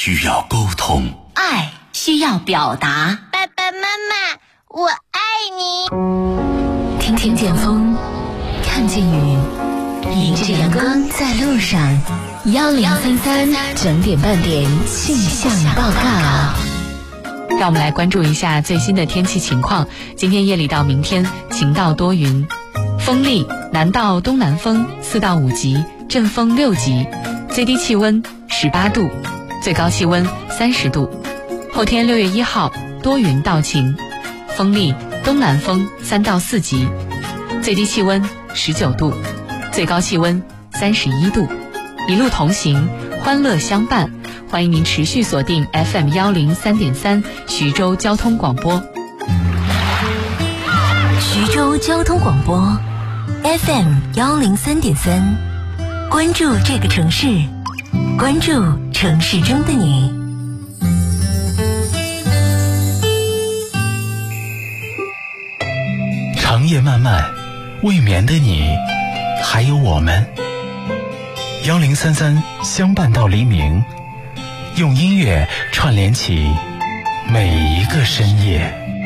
需要沟通， 爱需要表达。 爸爸妈妈，我爱你。 听听见风，看见雨，迎着阳光在路上。1033整点半点气象报告。 让我们来关注一下最新的天气情况。今天夜里到明天晴到多云，风力南到东南风4到5级，阵风6级，最低气温18度，最高气温30度。后天6月1号多云到晴，风力东南风3到4级，最低气温19度，最高气温31度。一路同行，欢乐相伴，欢迎您持续锁定 FM103.3 徐州交通广播。 徐州交通广播 FM103.3，关注这个城市，关注城市中的你。 长夜漫漫，未眠的你，还有我们。1033相伴到黎明，用音乐串联起每一个深夜。